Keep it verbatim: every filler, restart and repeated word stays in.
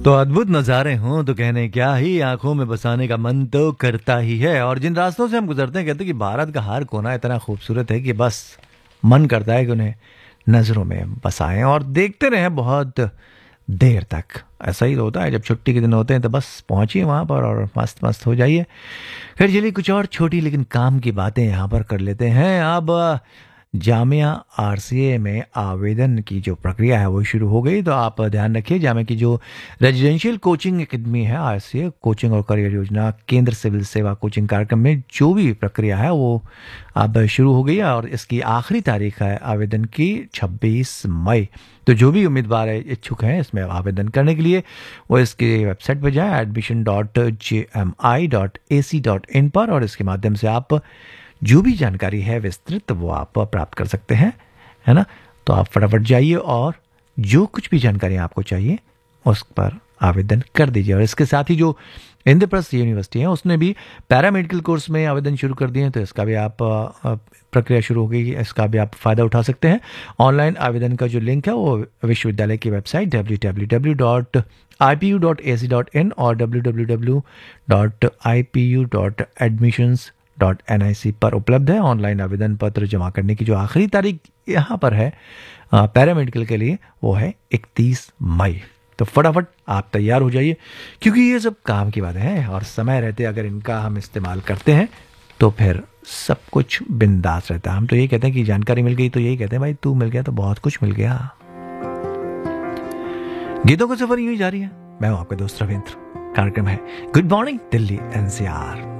तो अद्भुत नज़ारे हों तो कहने क्या ही, आंखों में बसाने का मन तो करता ही है। और जिन रास्तों से हम गुजरते हैं कहते हैं कि भारत का हर कोना इतना खूबसूरत है कि बस मन करता है कि उन्हें नज़रों में बसाएं और देखते रहें बहुत देर तक। ऐसा ही होता है जब छुट्टी के दिन होते हैं, तो बस पहुंचिए वहाँ पर और मस्त मस्त हो जाइए। फिर चलिए कुछ और छोटी लेकिन काम की बातें यहाँ पर कर लेते हैं। अब जामिया आरसीए में आवेदन की जो प्रक्रिया है वो शुरू हो गई। तो आप ध्यान रखिए, जामिया की जो रेजिडेंशियल कोचिंग एकेडमी है आरसीए कोचिंग और करियर योजना केंद्र सिविल सेवा कोचिंग कार्यक्रम में जो भी प्रक्रिया है वो अब शुरू हो गई है और इसकी आखिरी तारीख है आवेदन की छब्बीस मई। तो जो भी उम्मीदवार है इच्छुक हैं इसमें आवेदन करने के लिए वो इसकी वेबसाइट पर जाएं admission dot J M I dot A C dot in पर, और इसके माध्यम से आप जो भी जानकारी है विस्तृत वो आप प्राप्त कर सकते हैं, है ना। तो आप फटाफट जाइए और जो कुछ भी जानकारी आपको चाहिए उस पर आवेदन कर दीजिए। और इसके साथ ही जो इंद्रप्रस्थ यूनिवर्सिटी है उसने भी पैरामेडिकल कोर्स में आवेदन शुरू कर दिए हैं, तो इसका भी आप प्रक्रिया शुरू हो गई, इसका भी आप फ़ायदा उठा सकते हैं। ऑनलाइन आवेदन का जो लिंक है वो विश्वविद्यालय की website W W W dot I P U dot A C dot in और W W W dot I P U dot admissions dot N आई सी पर उपलब्ध है। ऑनलाइन आवेदन पत्र जमा करने की जो आखिरी तारीख यहाँ पर है पैरामेडिकल के लिए वो है इकतीस मई। तो फटाफट आप तैयार हो जाइए, क्योंकि ये सब काम की बातें हैं और समय रहते अगर इनका हम इस्तेमाल करते हैं तो फिर सब कुछ बिंदास रहता है। हम तो यही कहते हैं कि जानकारी मिल गई तो यही कहते हैं भाई तू मिल गया तो बहुत कुछ मिल गया। गीतों का सफर यूं ही जारी है। मैं हूं आपका दोस्त रविंद्र। कार्यक्रम है good morning Delhi N C R.